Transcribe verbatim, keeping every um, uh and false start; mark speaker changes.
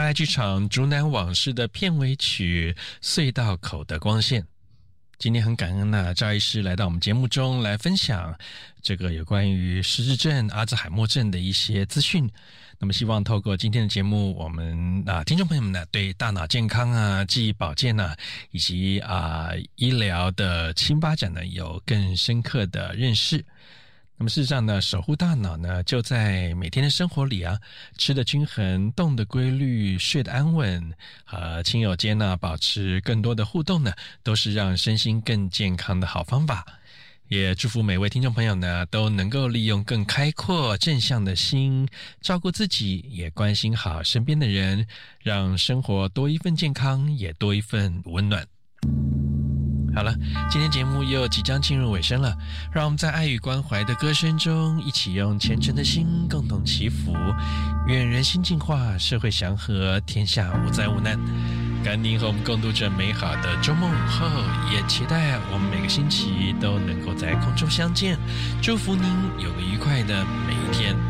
Speaker 1: 爱剧场《竹南往事》的片尾曲《隧道口的光线》。今天很感恩呢、啊，赵医师来到我们节目中来分享这个有关于失智症、阿兹海默症的一些资讯。那么希望透过今天的节目，我们啊听众朋友们呢对大脑健康啊、记忆保健啊，以及啊医疗的新发展呢有更深刻的认识。那么事实上呢，守护大脑呢就在每天的生活里啊，吃的均衡，动的规律，睡得安稳，和亲友间呢保持更多的互动呢，都是让身心更健康的好方法。也祝福每位听众朋友呢都能够利用更开阔正向的心照顾自己，也关心好身边的人，让生活多一份健康，也多一份温暖。好了，今天节目又即将进入尾声了，让我们在爱与关怀的歌声中，一起用虔诚的心共同祈福，愿人心净化，社会祥和，天下无灾无难。感恩您和我们共度着美好的周末午后，也期待我们每个星期都能够在空中相见。祝福您有个愉快的每一天。